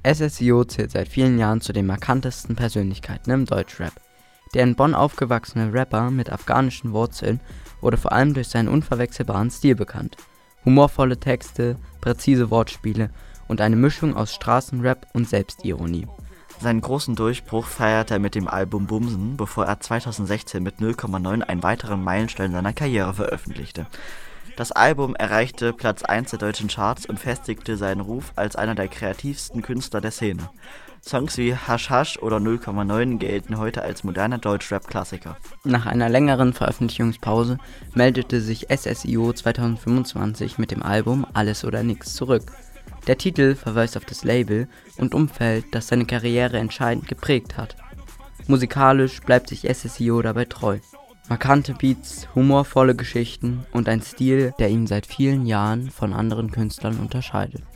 SSIO zählt seit vielen Jahren zu den markantesten Persönlichkeiten im Deutschrap. Der in Bonn aufgewachsene Rapper mit afghanischen Wurzeln wurde vor allem durch seinen unverwechselbaren Stil bekannt. Humorvolle Texte, präzise Wortspiele und eine Mischung aus Straßenrap und Selbstironie. Seinen großen Durchbruch feierte er mit dem Album Bumsen, bevor er 2016 mit 0,9 einen weiteren Meilenstein seiner Karriere veröffentlichte. Das Album erreichte Platz 1 der deutschen Charts und festigte seinen Ruf als einer der kreativsten Künstler der Szene. Songs wie Hasch Hasch oder 0,9 gelten heute als moderne Deutschrap-Klassiker. Nach einer längeren Veröffentlichungspause meldete sich SSIO 2025 mit dem Album Alles oder Nix zurück. Der Titel verweist auf das Label und Umfeld, das seine Karriere entscheidend geprägt hat. Musikalisch bleibt sich SSIO dabei treu. Markante Beats, humorvolle Geschichten und ein Stil, der ihn seit vielen Jahren von anderen Künstlern unterscheidet.